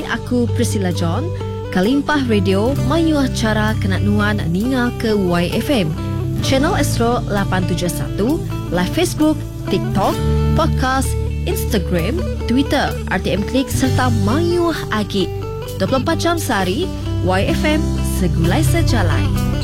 aku Priscilla John. Kalimpah Radio mayuh cara kena nuan ninga ke YFM. Channel Astro 871, live Facebook, TikTok, podcast, Instagram, Twitter, RTM Klik serta mayuh agi. 24 jam sehari, YFM segulai sejalai.